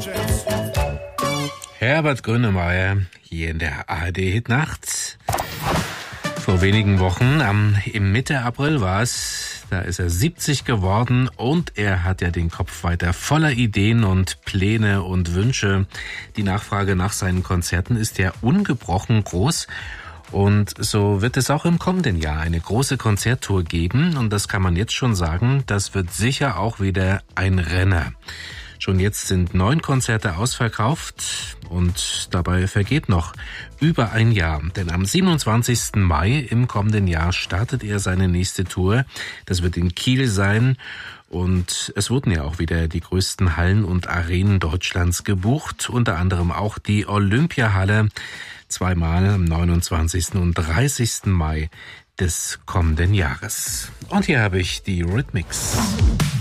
Herbert Grönemeyer hier in der ARD-Hitnacht. Vor wenigen Wochen, im Mitte April war es, da ist er 70 geworden und er hat ja den Kopf weiter voller Ideen und Pläne und Wünsche. Die Nachfrage nach seinen Konzerten ist ja ungebrochen groß. Und so wird es auch im kommenden Jahr eine große Konzerttour geben. Und das kann man jetzt schon sagen, das wird sicher auch wieder ein Renner. Schon jetzt sind 9 Konzerte ausverkauft und dabei vergeht noch über ein Jahr. Denn am 27. Mai im kommenden Jahr startet er seine nächste Tour. Das wird in Kiel sein. Und es wurden ja auch wieder die größten Hallen und Arenen Deutschlands gebucht. Unter anderem auch die Olympiahalle. Zweimal am 29. und 30. Mai des kommenden Jahres. Und hier habe ich die Rhythmics.